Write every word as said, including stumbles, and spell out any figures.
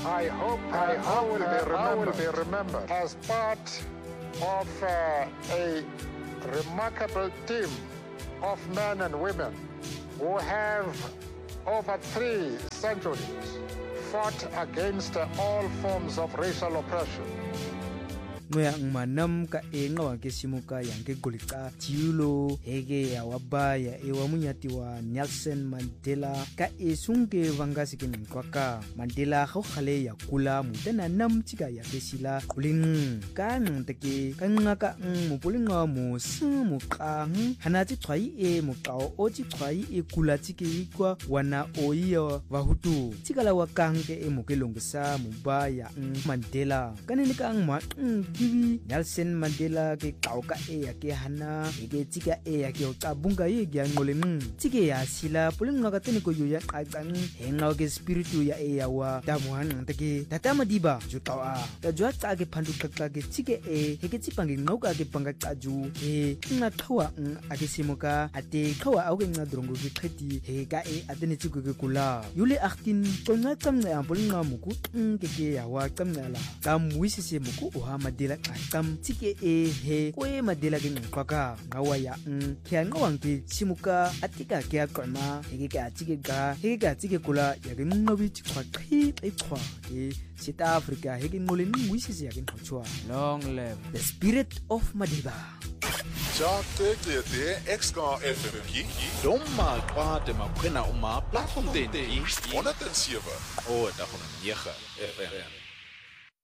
I hope I hope will be remembered, will be remembered as part of uh, a remarkable team of men and women who have over three centuries fought against all forms of racial oppression. Ngoya ngmanam ka enga wa kesimuka yange golika tiulo hege ya wabaya e wa munyati wa Nelson Mandela ka esunge vangasi ke nkwaka Mandela go khale ya kula mutena nam tika ya kesila kuling ka nteke ka ngaka mo polinga mo mo kang hanati tshwai e mo kao o ti tshwai e kula tike ikwa wana oiya wa hutu tikala wa kange e mo kelongsa mo ba ya Mandela kanene ka ngma Kiwi Nelson Mandela ke kauka e ya ke hana ke tika e ya ke utabunga ye ya ngoleng tike ya sila pulinga ka tene ko ya qaqang henga ke spiritu ya e ya wa damuhan teke tatama diba jutawa ta jwa tsa ke phandu qaqqa ke tike e ke tsipange ngoka ke panga qaju e nga qhawa a ke simoka ate qhawa a ke nga drongo ke qheti he ka e atene tsiko ke kula yule eighteen qonga tsamna pulinga muku ke ke ya wa tsamnala ka muisise muku o ha Mandela kam tike e he ko e Mandela ke nqaka ngawa ya n kya ngawang ke simuka atika ke aqama he ke atike ga he ke atike kula ya ke ngobi tshwa qhi e tshwa ke South Africa he ke ngole ngwisise ya ke nqotshwa long live the spirit of Madiba. Ja te te te X-K F M ki domma kwate makwena uma platform ten honderd en sewe o da van negen F M